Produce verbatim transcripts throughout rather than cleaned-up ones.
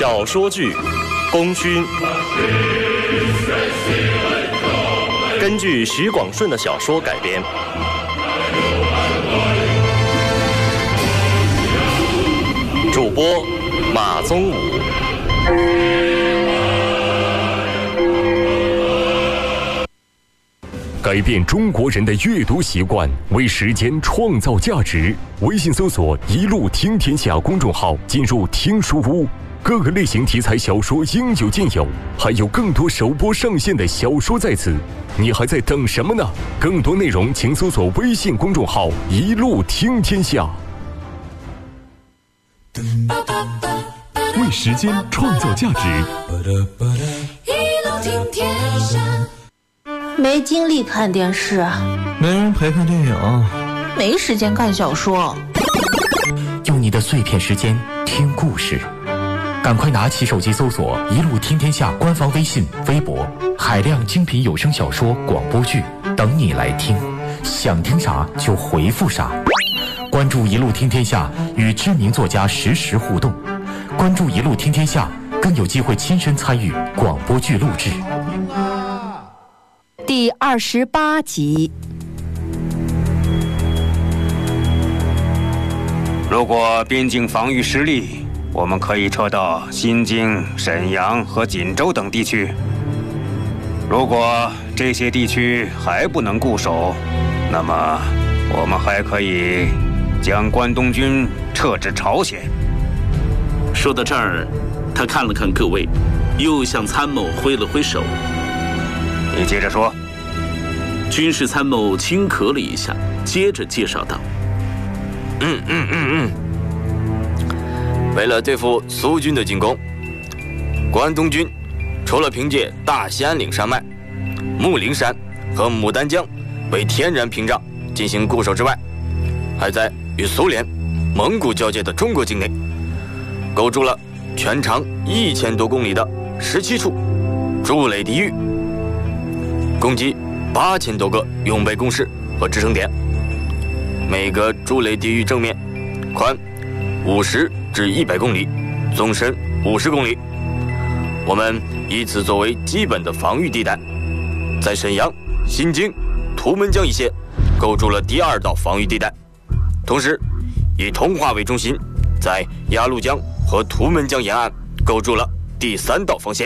小说剧《功勋》，根据徐广顺的小说改编。主播马宗武。 改变中国人的阅读习惯，为时间创造价值。微信搜索“一路听天下”公众号，进入听书屋，各个类型题材小说应有尽有，还有更多首播上线的小说在此。你还在等什么呢？更多内容请搜索微信公众号“一路听天下”。为时间创造价值。 一路听天下。 没精力看电视， 没人陪看电影， 没时间看小说。 用你的碎片时间听故事，赶快拿起手机搜索“一路听天下”官方微信、微博，海量精品有声小说、广播剧等你来听，想听啥就回复啥。关注“一路听天下”，与知名作家实时互动。关注“一路听天下”，更有机会亲身参与广播剧录制。 第二十八集。 如果边境防御失利，我们可以撤到新津、沈阳和锦州等地区。如果这些地区还不能固守，那么我们还可以将关东军撤至朝鲜。 说到这儿，他看了看各位，又向参谋挥了挥手。 你接着说。 军事参谋轻咳了一下，接着介绍道：“ 嗯嗯嗯嗯，为了对付苏军的进攻，关东军除了凭借大兴安岭山脉、木陵山和牡丹江为天然屏障进行固守之外，还在与苏联、蒙古交界的中国境内构筑了全长一千多公里的十七处筑垒地域，共计八千多个用备工事和支撑点。每个筑垒地域正面宽五十至一百公里，纵深五十公里。我们以此作为基本的防御地带，在沈阳、新津、图们江一线构筑了第二道防御地带，同时以通化为中心，在鸭绿江和图们江沿岸构筑了第三道防线。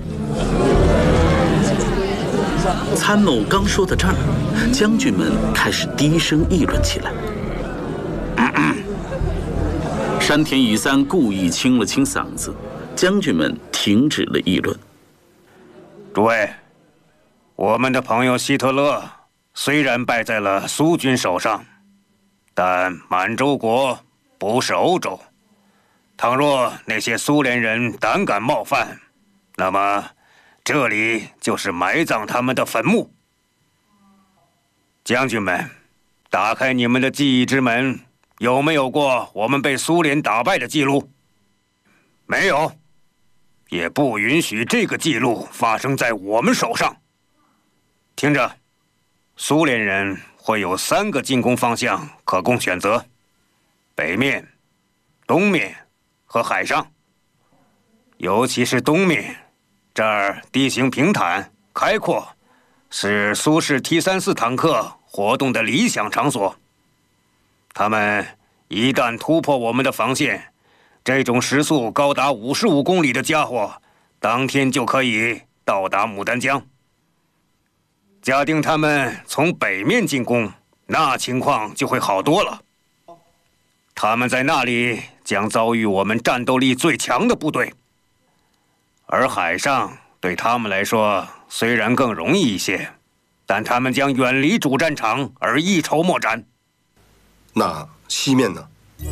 参谋刚说到这儿，将军们开始低声议论起来。咳咳山田乙三故意清了清嗓子，将军们停止了议论。 诸位，我们的朋友希特勒虽然败在了苏军手上，但满洲国不是欧洲。倘若那些苏联人胆敢冒犯，那么这里就是埋葬他们的坟墓。将军们，打开你们的记忆之门，有没有过我们被苏联打败的记录？没有，也不允许这个记录发生在我们手上。听着，苏联人会有三个进攻方向可供选择：北面、东面和海上。尤其是东面，这儿地形平坦开阔，是苏式 T 三十四坦克活动的理想场所。他们一旦突破我们的防线，这种时速高达五十五公里的家伙，当天就可以到达牡丹江。假定他们从北面进攻，那情况就会好多了。他们在那里将遭遇我们战斗力最强的部队，而海上对他们来说虽然更容易一些，但他们将远离主战场而一筹莫展。 那西面呢？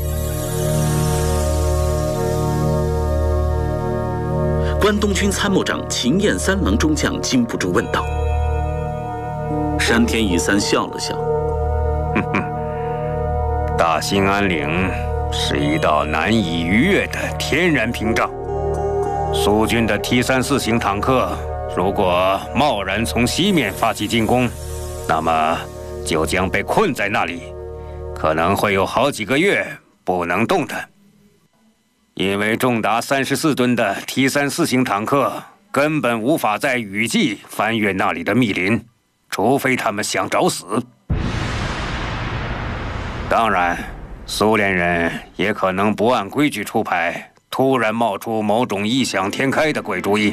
关东军参谋长秦彦三郎中将禁不住问道。山田乙三笑了笑， 哼哼，大兴安岭是一道难以逾越的天然屏障。苏军的 T 三十四 型坦克如果贸然从西面发起进攻，那么就将被困在那里，可能会有好几个月不能动弹。 因为重达三十四吨的 T 三四型坦克根本无法在雨季翻越那里的密林，除非他们想找死。当然，苏联人也可能不按规矩出牌，突然冒出某种异想天开的鬼主意。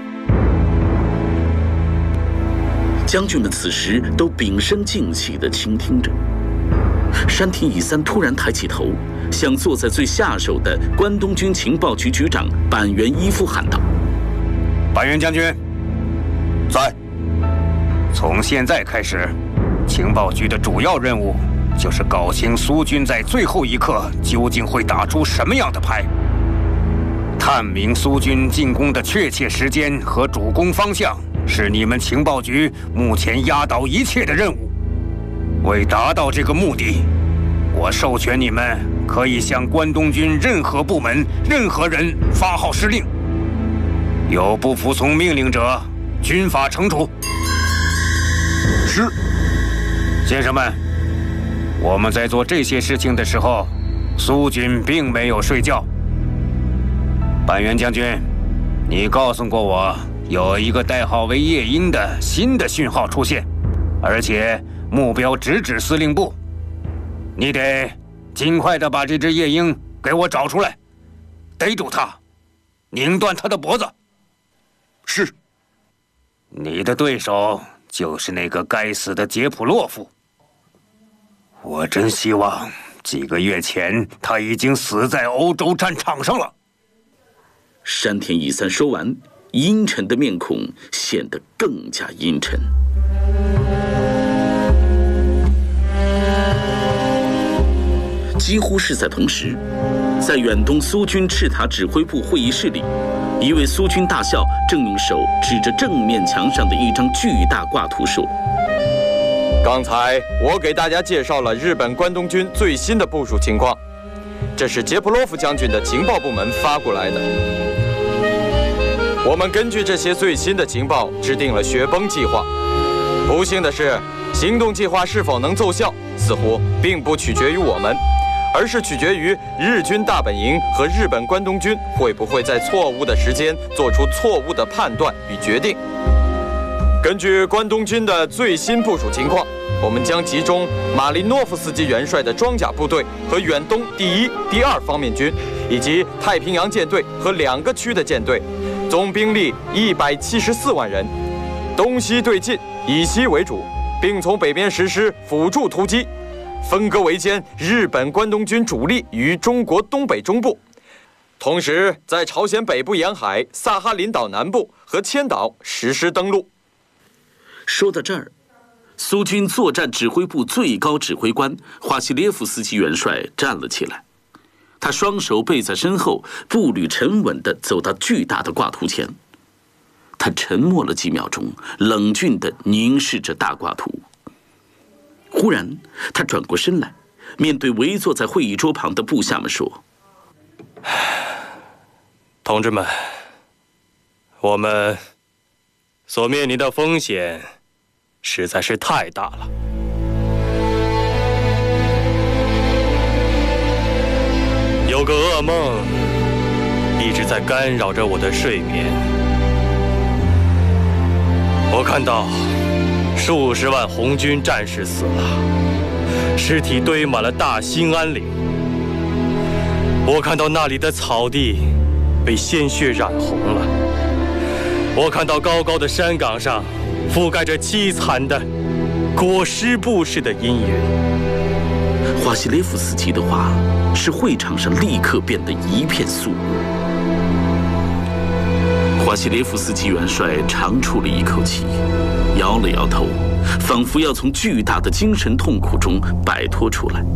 将军们此时都屏声静气地倾听着。山田乙三突然抬起头，向坐在最下手的关东军情报局局长板垣一夫喊道：“ 板垣将军，在。从现在开始，情报局的主要任务就是搞清苏军在最后一刻究竟会打出什么样的牌，探明苏军进攻的确切时间和主攻方向，是你们情报局目前压倒一切的任务。为达到这个目的，我授权你们可以向关东军任何部门、任何人发号施令，有不服从命令者，军法惩处。是，先生们，我们在做这些事情的时候，苏军并没有睡觉。板垣将军，你告诉过我，有一个代号为夜莺的新的讯号出现，而且目标直指司令部。你得尽快的把这只夜莺给我找出来，逮住它，拧断它的脖子。 是。 你的对手就是那个该死的杰普洛夫。我真希望几个月前他已经死在欧洲战场上了。 山田乙三说完，阴沉的面孔显得更加阴沉。几乎是在同时，在远东苏军赤塔指挥部会议室里，一位苏军大校正用手指着正面墙上的一张巨大挂图说：“ 刚才我给大家介绍了日本关东军最新的部署情况，这是杰普洛夫将军的情报部门发过来的。我们根据这些最新的情报制定了雪崩计划。不幸的是，行动计划是否能奏效，似乎并不取决于我们，而是取决于日军大本营和日本关东军会不会在错误的时间做出错误的判断与决定。根据关东军的最新部署情况，我们将集中马林诺夫斯基元帅的装甲部队和远东第一、第二方面军，以及太平洋舰队和两个区的舰队，总兵力一百七十四万人，东西对进，以西为主，并从北边实施辅助突击，分割围歼日本关东军主力于中国东北中部，同时在朝鲜北部沿海、萨哈林岛南部和千岛实施登陆。 说到这儿，苏军作战指挥部最高指挥官华西列夫斯基元帅站了起来，他双手背在身后，步履沉稳地走到巨大的挂图前。他沉默了几秒钟，冷峻地凝视着大挂图。忽然，他转过身来，面对围坐在会议桌旁的部下们说：“ 同志们，我们所面临的风险实在是太大了。有个噩梦一直在干扰着我的睡眠。我看到数十万红军战士死了，尸体堆满了大兴安岭。我看到那里的草地被鲜血染红了。我看到高高的山岗上覆盖着凄惨的裹尸布似的阴云。” 华西列夫斯基的话使会场上立刻变得一片肃穆。华西列夫斯基元帅长出了一口气，摇了摇头，仿佛要从巨大的精神痛苦中摆脱出来。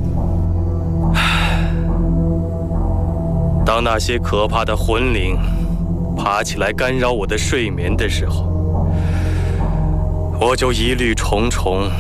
当那些可怕的魂灵爬起来干扰我的睡眠的时候，我就疑虑重重。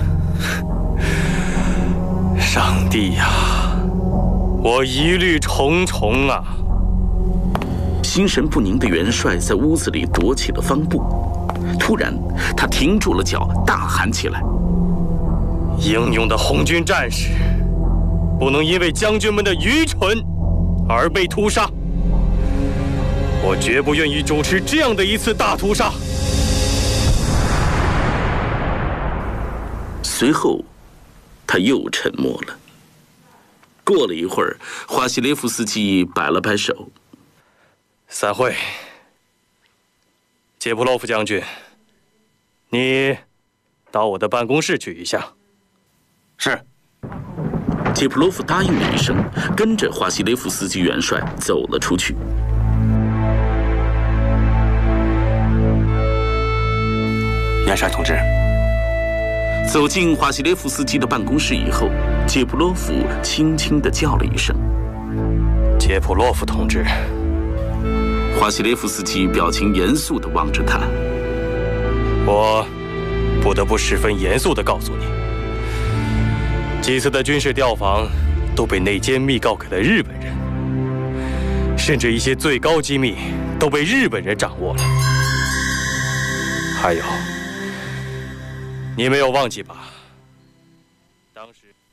上帝呀，我疑虑重重啊！ 心神不宁的元帅在屋子里踱起了方步，突然，他停住了脚，大喊起来：“ 英勇的红军战士，不能因为将军们的愚蠢而被屠杀！ 我绝不愿意主持这样的一次大屠杀。 随后，他又沉默了。过了一会儿，华西列夫斯基摆了摆手：“ 散会。杰普洛夫将军，你到我的办公室去一下。” 是。 杰普洛夫答应了一声，跟着华西列夫斯基元帅走了出去。 元帅同志， 走进华西列夫斯基的办公室以后，杰普洛夫轻轻地叫了一声：“ 杰普洛夫同志。” 华西列夫斯基表情严肃地望着他：“ 我不得不十分严肃地告诉你。”几次的军事调访都被内奸密告给了日本人，甚至一些最高机密都被日本人掌握了。还有，你没有忘记吧？当时。